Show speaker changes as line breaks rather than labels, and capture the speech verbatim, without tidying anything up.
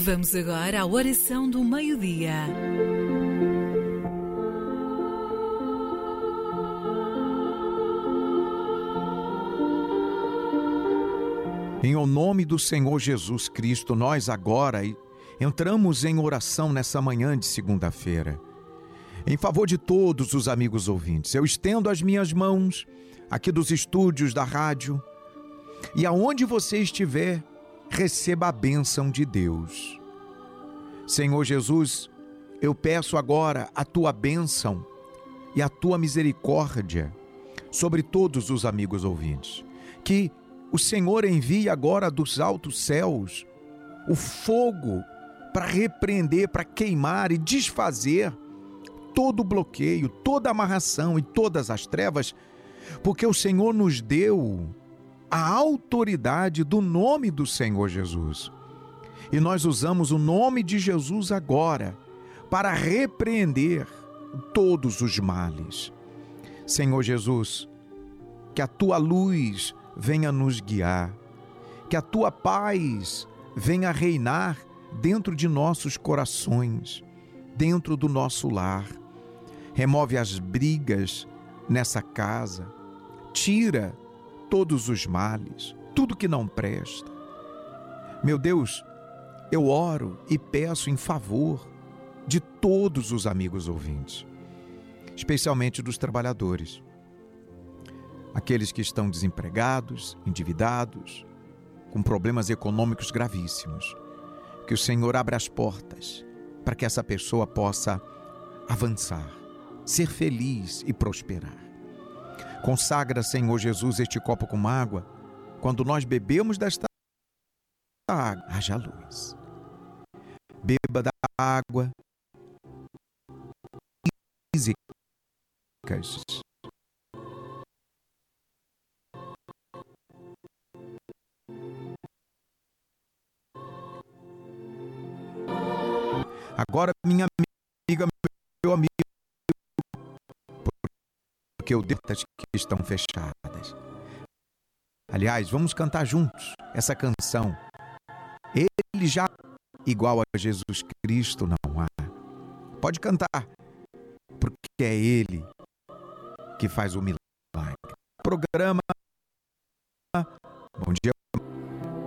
Vamos agora à oração do meio-dia.
Em o nome do Senhor Jesus Cristo, nós agora entramos em oração nessa manhã de segunda-feira. Em favor de todos os amigos ouvintes, eu estendo as minhas mãos aqui dos estúdios da rádio e aonde você estiver, receba a bênção de Deus. Senhor Jesus, eu peço agora a tua bênção e a tua misericórdia sobre todos os amigos ouvintes. Que o Senhor envie agora dos altos céus o fogo para repreender, para queimar e desfazer todo bloqueio, toda amarração e todas as trevas, porque o Senhor nos deu a autoridade do nome do Senhor Jesus. E nós usamos o nome de Jesus agora para repreender todos os males. Senhor Jesus, que a tua luz venha nos guiar, que a tua paz venha reinar dentro de nossos corações, dentro do nosso lar. Remove as brigas nessa casa, tira todos os males, tudo que não presta. Meu Deus, eu oro e peço em favor de todos os amigos ouvintes, especialmente dos trabalhadores, aqueles que estão desempregados, endividados, com problemas econômicos gravíssimos. Que o Senhor abra as portas para que essa pessoa possa avançar, ser feliz e prosperar. Consagra, Senhor Jesus, este copo com água. Quando nós bebemos desta água, haja luz. Beba da água físicas. Agora, minha amiga, meu amigo, porque o portas que estão fechadas. Aliás, vamos cantar juntos essa canção. Ele já igual a Jesus Cristo não há. Pode cantar, porque é Ele que faz o milagre. Programa Bom Dia